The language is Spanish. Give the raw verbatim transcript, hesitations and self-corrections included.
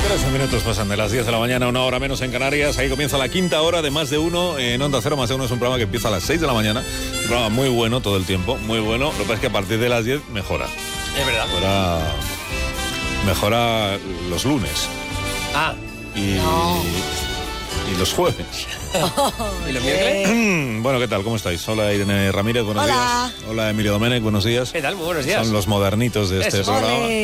trece minutos pasan de las diez de la mañana, una hora menos en Canarias. Ahí comienza la quinta hora de Más de Uno en Onda Cero. Más de Uno es un programa que empieza a las seis de la mañana. Un programa muy bueno todo el tiempo, muy bueno. Lo que pasa es que a partir de las diez mejora. Es verdad. Mejora, mejora los lunes. Ah. Y, No. y los jueves. ¿Y los miércoles? Bueno, ¿qué tal? ¿Cómo estáis? Hola Irene Ramírez, buenos Hola. días. Hola Emilio Domènech, buenos días. ¿Qué tal? Muy buenos días. Son los modernitos de este Eso. programa. Ole.